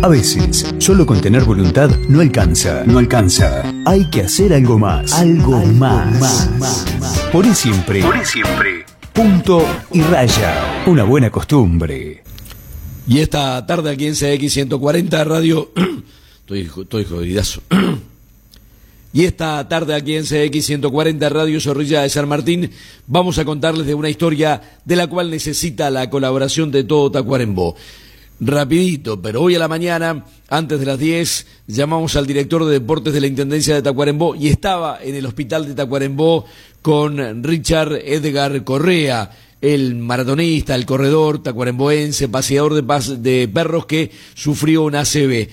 A veces, solo con tener voluntad no alcanza. No alcanza. Hay que hacer algo más. Algo más. Poné siempre. Poné siempre. Punto y raya. Una buena costumbre. Y esta tarde aquí en CX 140 Radio... Estoy jodidazo. Y esta tarde aquí en CX 140 Radio Zorrilla de San Martín vamos a contarles de una historia de la cual necesita la colaboración de todo Tacuarembó. Rapidito, pero hoy a la mañana, antes de las 10, llamamos al director de deportes de la Intendencia de Tacuarembó y estaba en el hospital de Tacuarembó con Richard Edgar Correa, el maratonista, el corredor tacuaremboense, paseador de perros que sufrió un ACV.